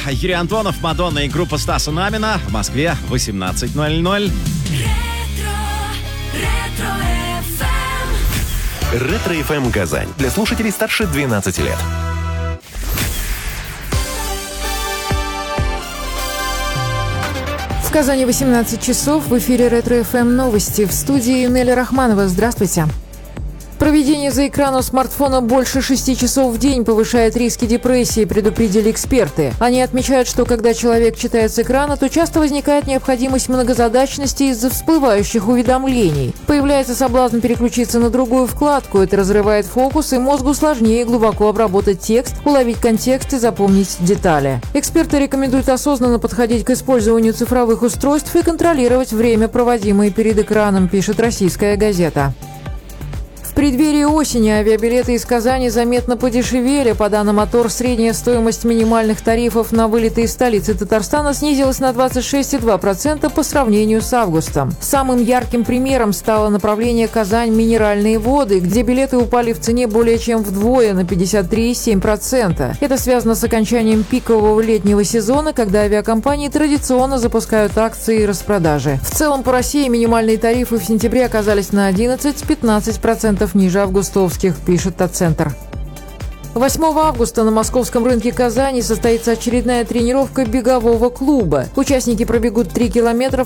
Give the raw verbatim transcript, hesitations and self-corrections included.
Юрий Антонов, Мадонна и группа Стаса Намина. В Москве восемнадцать ноль ноль. Ретро-эф эм Казань. Для слушателей старше двенадцати лет. В Казани восемнадцать часов. В эфире Ретро-эф эм новости. В студии Неля Рахманова. Здравствуйте. Проведение за экраном смартфона больше шести часов в день повышает риски депрессии, предупредили эксперты. Они отмечают, что когда человек читает с экрана, то часто возникает необходимость многозадачности из-за всплывающих уведомлений. Появляется соблазн переключиться на другую вкладку. Это разрывает фокус, и мозгу сложнее глубоко обработать текст, уловить контекст и запомнить детали. Эксперты рекомендуют осознанно подходить к использованию цифровых устройств и контролировать время, проводимое перед экраном, пишет «Российская газета». В преддверии осени авиабилеты из Казани заметно подешевели. По данным МОТОР, средняя стоимость минимальных тарифов на вылеты из столицы Татарстана снизилась на двадцать шесть целых две десятых процента по сравнению с августом. Самым ярким примером стало направление Казань-Минеральные воды, где билеты упали в цене более чем вдвое, на пятьдесят три целых семь десятых процента. Это связано с окончанием пикового летнего сезона, когда авиакомпании традиционно запускают акции и распродажи. В целом по России минимальные тарифы в сентябре оказались на одиннадцать-пятнадцать процентов ниже августовских, пишет Татцентр. восьмого августа на московском рынке Казани состоится очередная тренировка бегового клуба. Участники пробегут три километра